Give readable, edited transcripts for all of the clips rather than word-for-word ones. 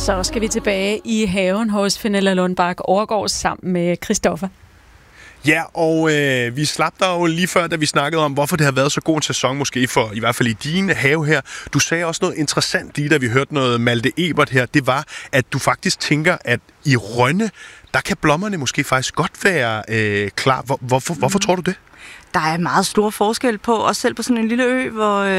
Så skal vi tilbage i haven hos Fenella Lundbak Overgaard sammen med Christoffer. Ja, og vi slap der jo lige før, da vi snakkede om, hvorfor det har været så god en sæson, måske for i hvert fald i din have her. Du sagde også noget interessant lige, da vi hørte noget Malte Ebert her. Det var, at du faktisk tænker, at i Rønne, der kan blommerne måske faktisk godt være klar. Hvorfor tror du det? Der er meget stor forskel på, også selv på sådan en lille ø,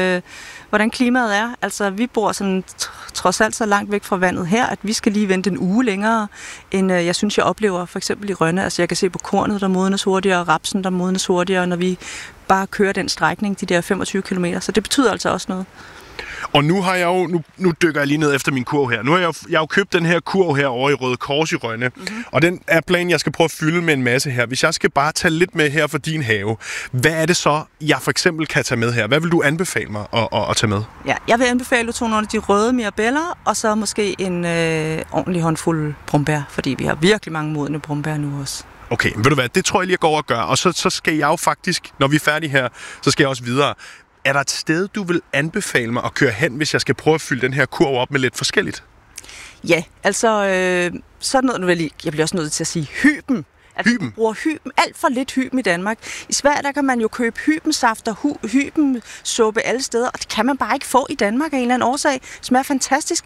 hvordan klimaet er. Altså, vi bor sådan trods alt så langt væk fra vandet her, at vi skal lige vente en uge længere, end jeg synes, jeg oplever for eksempel i Rønne. Altså, jeg kan se på kornet, der modnes hurtigere, og rapsen, der modnes hurtigere, når vi bare kører den strækning, de der 25 kilometer. Så det betyder altså også noget. Og nu har jeg jo, nu dykker jeg lige ned efter min kurv her. Nu har jeg jo købt den her kurv her over i Røde Kors i Rønne. Mm-hmm. Og den er planen, jeg skal prøve at fylde med en masse her. Hvis jeg skal bare tage lidt med her for din have, hvad er det så, jeg for eksempel kan tage med her? Hvad vil du anbefale mig at tage med? Ja, jeg vil anbefale, at du tager nogle af de røde mirabeller, og så måske en ordentlig håndfuld brumbær, fordi vi har virkelig mange modne brumbær nu også. Okay, men ved du hvad, det tror jeg lige, jeg går over og gør. Og så skal jeg jo faktisk, når vi er færdige her, så skal jeg også videre. Er der et sted, du vil anbefale mig at køre hen, hvis jeg skal prøve at fylde den her kurv op med lidt forskelligt? Ja, altså, sådan noget, jeg bliver også nødt til at sige hyben. Altså, Hyben? Vi bruger hyben, alt for lidt hyben i Danmark. I Sverige, der kan man jo købe hybensaft og hybensuppe alle steder, og det kan man bare ikke få i Danmark af en eller anden årsag. Det smager fantastisk.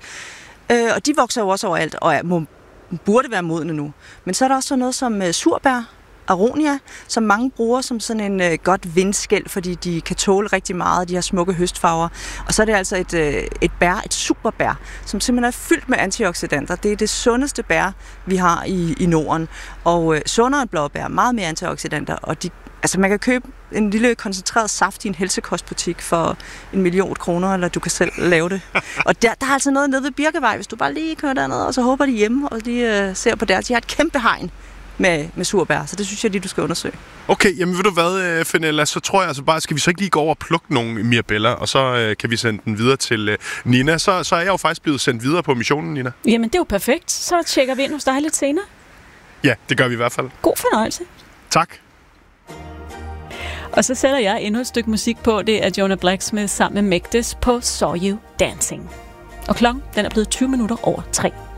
Og de vokser jo også overalt, og burde være modne nu. Men så er der også sådan noget som surbær, aronia, som mange bruger som sådan en godt vindskæl, fordi de kan tåle rigtig meget, de har smukke høstfarver. Og så er det altså et bær, et superbær, som simpelthen er fyldt med antioxidanter. Det er det sundeste bær, vi har i Norden. Og sundere end blåbær, meget mere antioxidanter. Og altså man kan købe en lille koncentreret saft i en helsekostbutik for 1 million kroner, eller du kan selv lave det. Og der er altså noget nede ved Birkevej, hvis du bare lige kører derned, og så håber de hjemme, og de ser på der. De har et kæmpe hegn med surbær, så det synes jeg lige, du skal undersøge. Okay, jamen ved du hvad, Fenella, så tror jeg altså bare, skal vi så ikke lige gå over og plukke nogle mirabeller, og så kan vi sende den videre til Nina. Så er jeg jo faktisk blevet sendt videre på missionen, Nina. Jamen, det er jo perfekt. Så tjekker vi ind hos dig lidt senere. Ja, det gør vi i hvert fald. God fornøjelse. Tak. Og så sætter jeg endnu et stykke musik på. Det er Jonah Blacksmith sammen med Megdes på Saw You Dancing. Og klokken, den er blevet 20 minutter over 3.